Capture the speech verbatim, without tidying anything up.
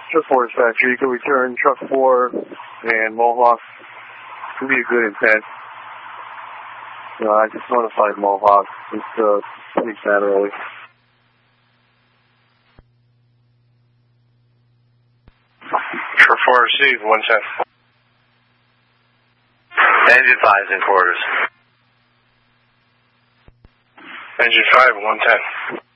Truck four dispatcher, you can return truck four and Mohawk. Could be a good intent. No, I just notified Mohawk. It's uh, pretty sad early. Truck four received, one ten. Engine five in quarters. Engine five, one ten.